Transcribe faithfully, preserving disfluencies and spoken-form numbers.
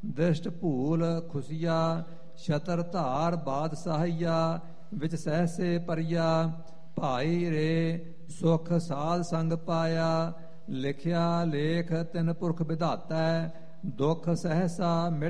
ਦ੍ਰਿਸ਼ਟ ਭੂਲ ਖੁਸ਼ੀਆ ਛਤਰ ਧਾਰ ਬਾਦ ਸਹਾਈਆ ਵਿੱਚ ਸਹਿਸੇ ਪਰਿਆ ਭਾਈ ਰੇ ਸੁਖ ਸਾਧ ਸੰਗ ਪਾਇਆ ਲਿਖਿਆ ਲੇਖ ਤਿਨ ਪੁਰਖ ਵਿਧਾਤੈ ਦੁਖ ਸਹਿਸਾ ਮਿਟ